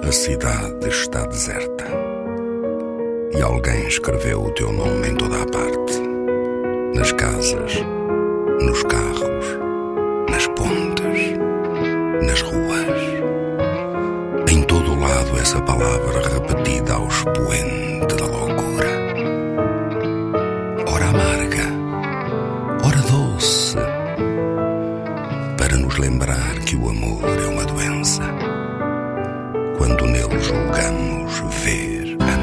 A cidade está deserta e alguém escreveu o teu nome em toda a parte. Nas casas, nos carros, nas pontes, nas ruas. Em todo o lado essa palavra repetida ao expoente da loucura. Ora amarga, ora doce, para nos lembrar que o